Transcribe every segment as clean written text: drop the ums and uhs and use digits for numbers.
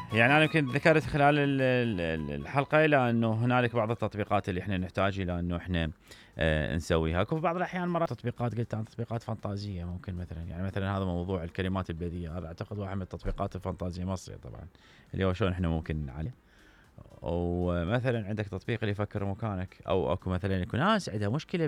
يعني أنا يمكن ذكرت خلال الحلقة إلى أنه هنالك بعض التطبيقات اللي إحنا نحتاج إلى أنه إحنا نسويها. في بعض الأحيان مرات تطبيقات قلت أنا تطبيقات فانتازية ممكن مثلا، يعني مثلا هذا موضوع الكلمات البذيئة، هذا أعتقد واحد من التطبيقات الفانتازية مصرية طبعا، اللي هو شلون إحنا ممكن عليه. ومثلا عندك تطبيق اللي يفكر مكانك، أو أكو مثلا يكون ناس عندها مشكلة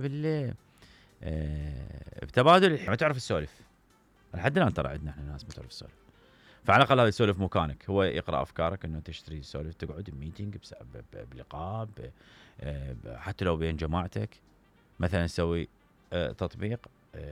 بتبادل، ما تعرف السولف. لحد الآن ترى عندنا إحنا ناس ما تعرف السولف، فعلى الاقل هذا يسولف مكانك، هو يقرا افكارك انه تشتري سولف، تقعد بميتنج بلقاء حتى لو بين جماعتك. مثلا نسوي تطبيق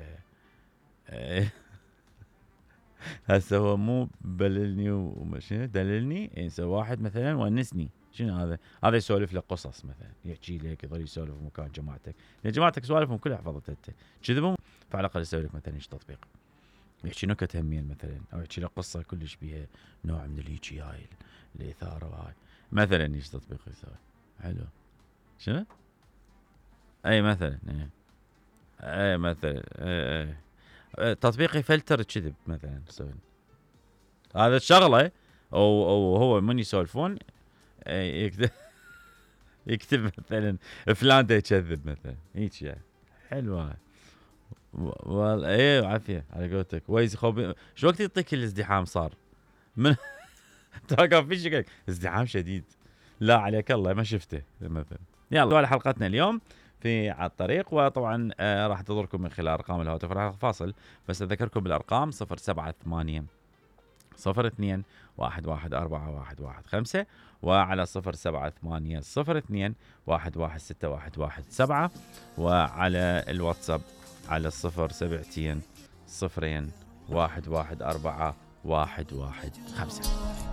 هسه هو مو بللني وشنو دللني، يسوي واحد مثلا ونسني، شنو هذا يسولف لك قصص، مثلا يحكي لك يظل يسولف مكان جماعتك، لان جماعتك سوالفهم كلها حفظتها انت كذبهم، فعلى الاقل يسوي لك مثلا تطبيق يحكي نكت همين مثلا، او يحكي لك قصه كلش بيها نوع من الهيجي، هاي الاثاره وهاي مثلا، ايش تطبيق يسوي حلو شنو؟ اي مثلا اي مثلا تطبيق يفلتر كذب مثلا يسوي هذا الشغله، او هو من يسولفون يكتب يكتب مثلا فلان ده يكذب مثلا هيك، يعني حلوه. والله ايه عافيه على قولتك. ويز خوبي شو وقت يعطيك الازدحام صار من توقف في شكلك ازدحام شديد، لا عليك الله ما شفته مثلا. يلا على حلقتنا اليوم في على الطريق، وطبعا راح تضركم من خلال ارقام الهاتف، راح فاصل بس اذكركم بالارقام 078 02 114115 وعلى 078 02 116117 وعلى الواتساب على 072 02 114 115.